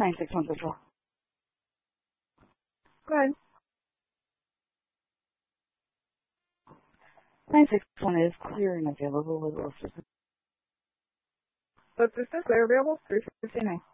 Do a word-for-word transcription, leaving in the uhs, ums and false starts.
nine six one Central. Go ahead. nine six one is clear and available with all systems. So this is clear available, three fifty-nine.